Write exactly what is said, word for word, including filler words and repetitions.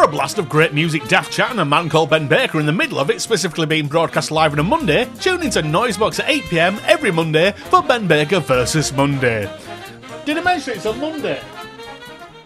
a blast of great music, daft chat, and a man called Ben Baker in the middle of it, specifically being broadcast live on a Monday, tune into Noisebox at eight p m every Monday for Ben Baker versus Monday. Did I mention it's on Monday?